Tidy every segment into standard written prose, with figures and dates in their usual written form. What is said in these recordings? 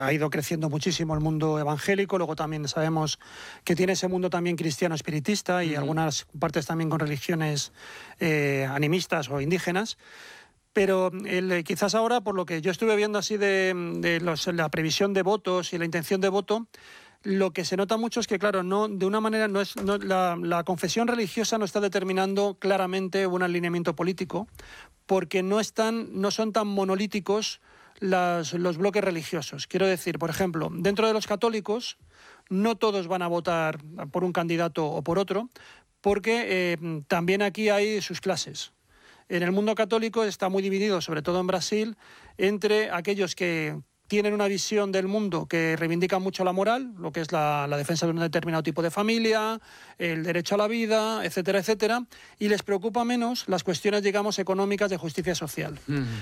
ha ido creciendo muchísimo el mundo evangélico, luego también sabemos que tiene ese mundo también cristiano espiritista y algunas partes también con religiones animistas o indígenas. Pero quizás ahora, por lo que yo estuve viendo así la previsión de votos y la intención de voto, lo que se nota mucho es que, claro, de una manera la confesión religiosa no está determinando claramente un alineamiento político, porque no son tan monolíticos los bloques religiosos. Quiero decir, por ejemplo, dentro de los católicos no todos van a votar por un candidato o por otro, porque también aquí hay sus clases. En el mundo católico está muy dividido, sobre todo en Brasil, entre aquellos que tienen una visión del mundo que reivindica mucho la moral, lo que es la defensa de un determinado tipo de familia, el derecho a la vida, etcétera, etcétera, y les preocupa menos las cuestiones, digamos, económicas de justicia social.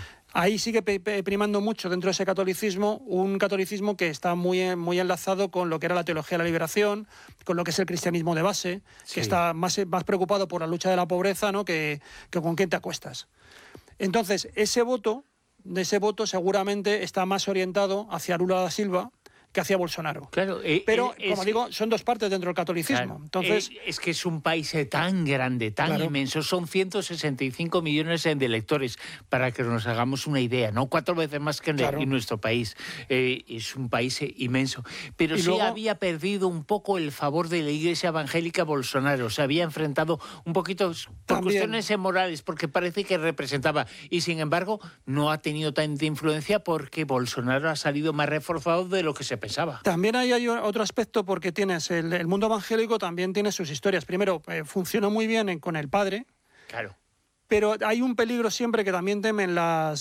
Ahí sigue primando mucho dentro de ese catolicismo, un catolicismo que está muy enlazado con lo que era la teología de la liberación, con lo que es el cristianismo de base, que está más preocupado por la lucha de la pobreza, ¿no?, que con quién te acuestas. Entonces, ese voto seguramente está más orientado hacia Lula da Silva que hacia Bolsonaro. Claro, pero, como digo, son dos partes dentro del catolicismo. Claro, entonces, es que es un país tan grande, tan inmenso, son 165 millones de electores, para que nos hagamos una idea, ¿no? 4 veces más que en nuestro país. Es un país inmenso. Pero sí luego había perdido un poco el favor de la Iglesia evangélica Bolsonaro, se había enfrentado un poquito por cuestiones morales, porque parece que representaba, y sin embargo no ha tenido tanta influencia porque Bolsonaro ha salido más reforzado de lo que se pensaba. También hay otro aspecto, porque tienes el mundo evangélico también tiene sus historias. Primero, funcionó muy bien con el padre. Claro. Pero hay un peligro siempre que también temen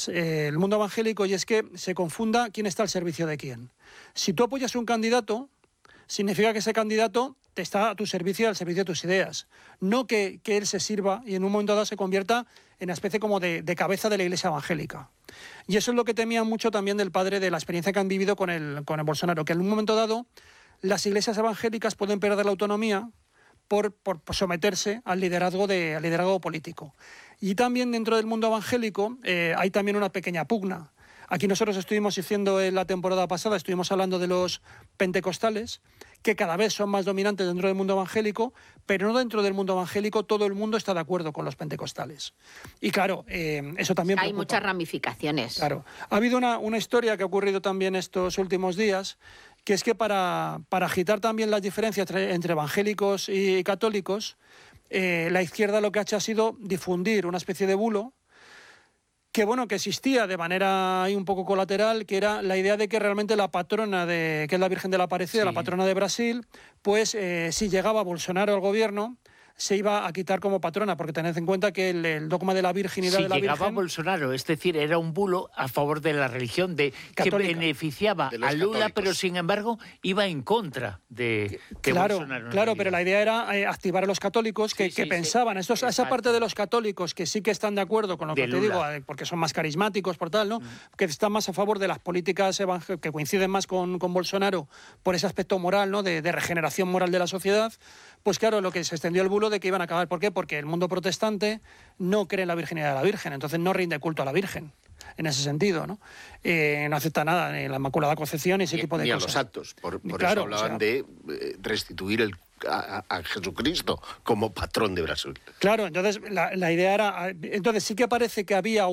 el mundo evangélico, y es que se confunda quién está al servicio de quién. Si tú apoyas a un candidato, significa que ese candidato te está a tu servicio, al servicio de tus ideas. No que él se sirva y en un momento dado se convierta en una especie como de cabeza de la Iglesia evangélica. Y eso es lo que temían mucho también del padre, de la experiencia que han vivido con el Bolsonaro, que en un momento dado las iglesias evangélicas pueden perder la autonomía por someterse al liderazgo político. Y también dentro del mundo evangélico hay también una pequeña pugna. Aquí nosotros estuvimos diciendo en la temporada pasada, estuvimos hablando de los pentecostales, que cada vez son más dominantes dentro del mundo evangélico, pero no dentro del mundo evangélico todo el mundo está de acuerdo con los pentecostales. Y claro, eso también hay preocupa. muchas ramificaciones. Claro. Ha habido una historia que ha ocurrido también estos últimos días, que es que para agitar también las diferencias entre evangélicos y católicos, la izquierda lo que ha hecho ha sido difundir una especie de bulo que existía de manera un poco colateral, que era la idea de que realmente la patrona, que es la Virgen de la Aparecida, la patrona de Brasil, pues si llegaba Bolsonaro al gobierno, se iba a quitar como patrona, porque tened en cuenta que el dogma de la virginidad de la Virgen... Si llegaba Bolsonaro, es decir, era un bulo a favor de la religión, que beneficiaba a Lula, católicos, pero sin embargo iba en contra de Bolsonaro. Claro, pero la idea era activar a los católicos que pensaban, esa parte de los católicos que sí que están de acuerdo con lo que te digo, porque son más carismáticos, por tal, ¿no? Que están más a favor de las políticas que coinciden más con Bolsonaro por ese aspecto moral, ¿no? De regeneración moral de la sociedad. Pues claro, lo que se extendió el bulo de que iban a acabar. ¿Por qué? Porque el mundo protestante no cree en la virginidad de la Virgen, entonces no rinde culto a la Virgen, en ese sentido, ¿no? No acepta nada, ni la Inmaculada Concepción, ni ese tipo de cosas. Ni a los actos, por eso hablaban de restituir a Jesucristo como patrón de Brasil. Claro, entonces la idea era... Entonces sí que parece que había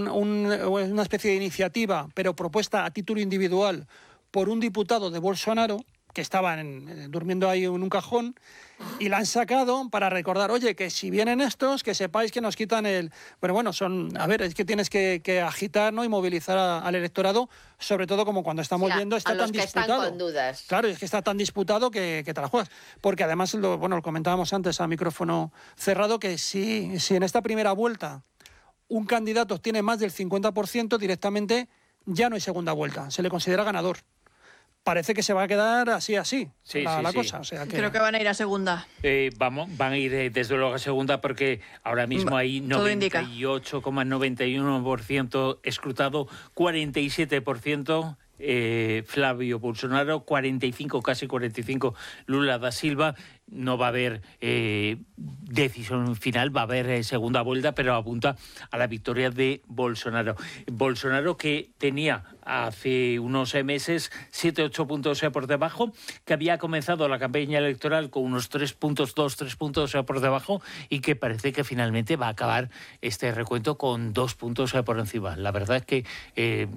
una especie de iniciativa, pero propuesta a título individual por un diputado de Bolsonaro, que estaban durmiendo ahí en un cajón, y la han sacado para recordar, oye, que si vienen estos, que sepáis que nos quitan el... Pero bueno, es que tienes que agitar, ¿no?, y movilizar al electorado, sobre todo como cuando estamos viendo, está tan disputado. Están con dudas. Claro, es que está tan disputado que te la juegas. Porque además, lo comentábamos antes a micrófono cerrado, que si en esta primera vuelta un candidato tiene más del 50%, directamente ya no hay segunda vuelta, se le considera ganador. Parece que se va a quedar así la cosa. O sea que... Creo que van a ir a segunda. Van a ir desde luego a segunda, porque ahora mismo hay 98,91% escrutado, 47% Flavio Bolsonaro, 45, casi 45 Lula da Silva. No va a haber decisión final, va a haber segunda vuelta, pero apunta a la victoria de Bolsonaro. Bolsonaro, que tenía hace unos meses 7-8 puntos por debajo, que había comenzado la campaña electoral con unos 3 puntos por debajo, y que parece que finalmente va a acabar este recuento con 2 puntos por encima. La verdad es que